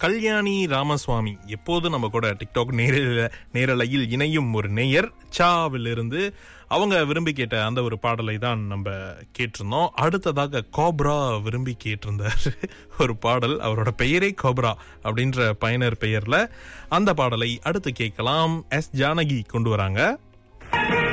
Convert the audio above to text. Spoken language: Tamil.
கல்யாணி ராமசுவாமி எப்போது நம்ம கூட டிக்டாக் நேரலையில் இணையும் ஒரு நேயர் சாவிலிருந்து அவங்க விரும்பி கேட்ட அந்த ஒரு பாடலை தான் நம்ம கேட்டிருந்தோம். அடுத்ததாக கோப்ரா விரும்பி கேட்டிருந்தார் ஒரு பாடல். அவரோட பெயரே கோப்ரா அப்படின்ற பயனர் பெயர்ல அந்த பாடலை அடுத்து கேட்கலாம். எஸ் ஜானகி கொண்டு வராங்க.